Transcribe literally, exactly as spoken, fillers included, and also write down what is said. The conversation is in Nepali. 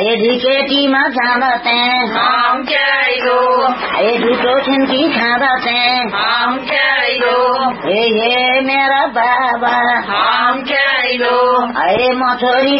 आए ढिकेटीमा जाँदते हम क्याइलो आए ढुटो छिन्की खाँदते हम क्याइलो हे हे मेरा बाबा हम क्याइलो आए म छोरी